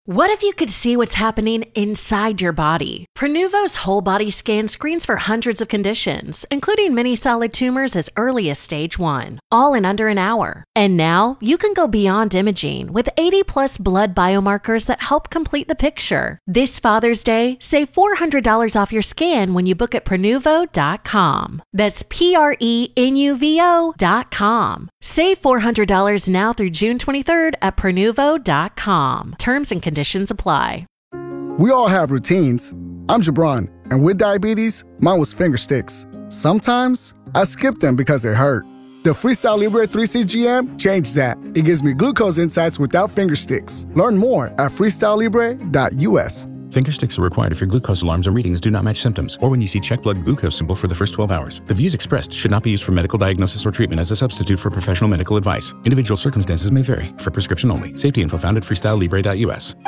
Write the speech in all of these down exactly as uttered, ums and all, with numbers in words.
What if you could see what's happening inside your body? Prenuvo's whole body scan screens for hundreds of conditions, including many solid tumors as early as stage one, all in under an hour. And now you can go beyond imaging with eighty plus blood biomarkers that help complete the picture. This Father's Day, save four hundred dollars off your scan when you book at Prenuvo dot com. That's P R E N U V O dot com. Save four hundred dollars now through June twenty-third at Prenuvo dot com. Terms and conditions apply. We all have routines. I'm Jabron, and with diabetes, mine was finger sticks. Sometimes I skip them because it hurt. The Freestyle Libre three C G M changed that. It gives me glucose insights without finger sticks. Learn more at freestyle libre dot U S. Finger sticks are required if your glucose alarms or readings do not match symptoms, or when you see check blood glucose symbol for the first twelve hours. The views expressed should not be used for medical diagnosis or treatment as a substitute for professional medical advice. Individual circumstances may vary. For prescription only. Safety info found at freestyle libre dot U S.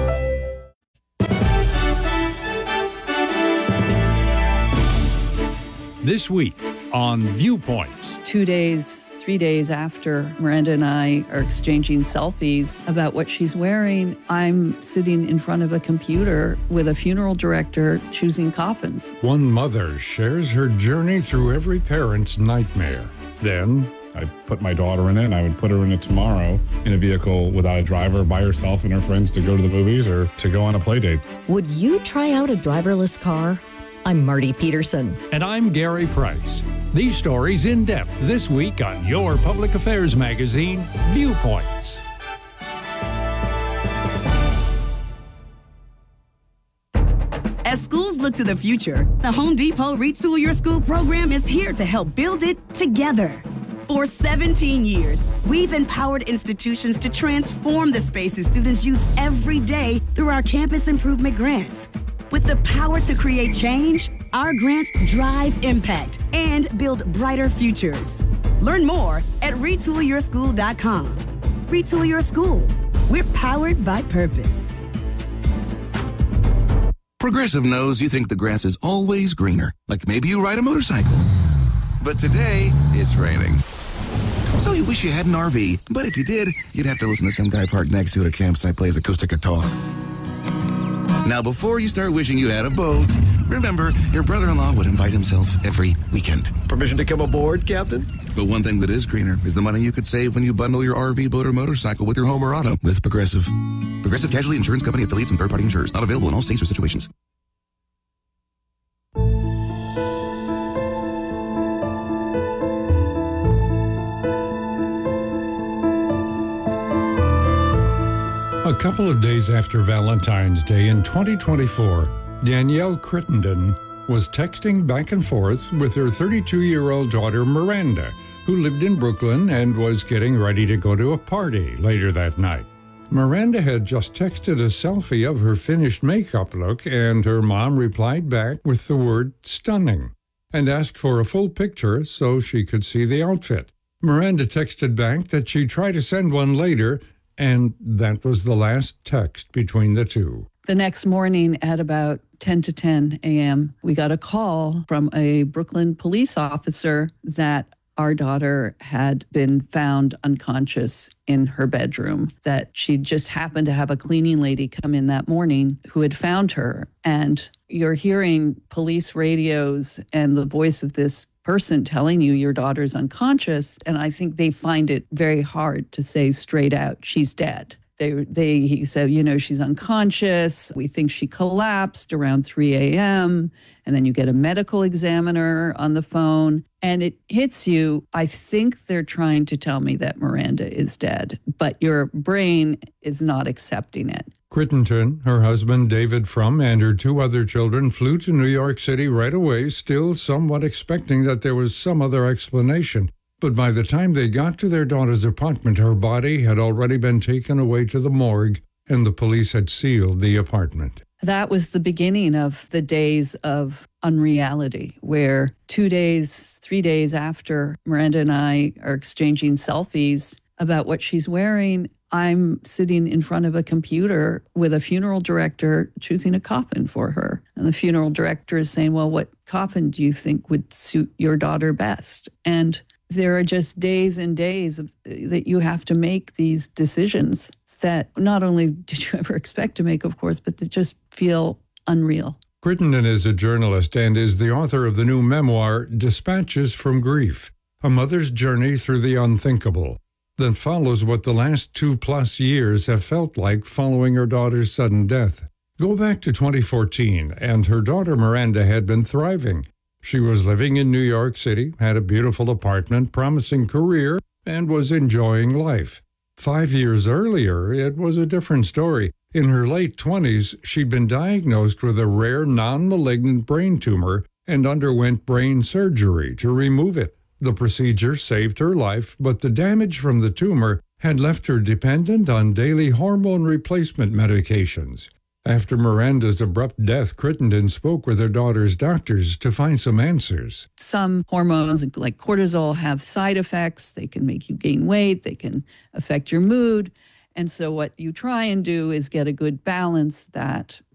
This week on Viewpoints. Two days, three days after Miranda and I are exchanging selfies about what she's wearing, I'm sitting in front of a computer with a funeral director choosing coffins. One mother shares her journey through every parent's nightmare. Then I'd put my daughter in it, and I would put her in it tomorrow in a vehicle without a driver, by herself and her friends to go to the movies or to go on a play date. Would you try out a driverless car? I'm Marty Peterson. And I'm Gary Price. These stories in depth this week on your public affairs magazine, Viewpoints. As schools look to the future, the Home Depot Retool Your School program is here to help build it together. For seventeen years, we've empowered institutions to transform the spaces students use every day through our campus improvement grants. With the power to create change, our grants drive impact and build brighter futures. Learn more at retool your school dot com. Retool Your School. We're powered by purpose. Progressive knows you think the grass is always greener, like maybe you ride a motorcycle. But today, it's raining. So you wish you had an R V, but if you did, you'd have to listen to some guy parked next to it at a campsite plays acoustic guitar. Now, before you start wishing you had a boat, remember, your brother-in-law would invite himself every weekend. Permission to come aboard, Captain? But one thing that is greener is the money you could save when you bundle your R V, boat, or motorcycle with your home or auto with Progressive. Progressive Casualty Insurance Company affiliates and third-party insurers. Not available in all states or situations. A couple of days after Valentine's Day in twenty twenty-four, Danielle Crittenden was texting back and forth with her thirty-two-year-old daughter Miranda, who lived in Brooklyn and was getting ready to go to a party later that night. Miranda had just texted a selfie of her finished makeup look, and her mom replied back with the word stunning and asked for a full picture so she could see the outfit. Miranda texted back that she'd try to send one later, and that was the last text between the two. The next morning at about ten to ten a.m., we got a call from a Brooklyn police officer that our daughter had been found unconscious in her bedroom, that she just happened to have a cleaning lady come in that morning who had found her. And you're hearing police radios and the voice of this person telling you your daughter's unconscious, and I think they find it very hard to say straight out, she's dead. They, they, he said, you know, she's unconscious. We think she collapsed around three a.m. And then you get a medical examiner on the phone and it hits you. I think they're trying to tell me that Miranda is dead, but your brain is not accepting it. Crittenden, her husband David Frum, and her two other children flew to New York City right away, still somewhat expecting that there was some other explanation. But by the time they got to their daughter's apartment, her body had already been taken away to the morgue, and the police had sealed the apartment. That was the beginning of the days of unreality, where two days, three days after Miranda and I are exchanging selfies about what she's wearing, I'm sitting in front of a computer with a funeral director choosing a coffin for her. And the funeral director is saying, well, what coffin do you think would suit your daughter best? And there are just days and days of, that you have to make these decisions that not only did you ever expect to make, of course, but that just feel unreal. Crittenden is a journalist and is the author of the new memoir, Dispatches from Grief, a mother's journey through the unthinkable, that follows what the last two-plus years have felt like following her daughter's sudden death. Go back to twenty fourteen, and her daughter Miranda had been thriving. She was living in New York City, had a beautiful apartment, promising career, and was enjoying life. Five years earlier, it was a different story. In her late twenties, she'd been diagnosed with a rare non-malignant brain tumor and underwent brain surgery to remove it. The procedure saved her life, but the damage from the tumor had left her dependent on daily hormone replacement medications. After Miranda's abrupt death, Crittenden spoke with her daughter's doctors to find some answers. Some hormones, like cortisol, have side effects. They can make you gain weight. They can affect your mood. And so what you try and do is get a good balance that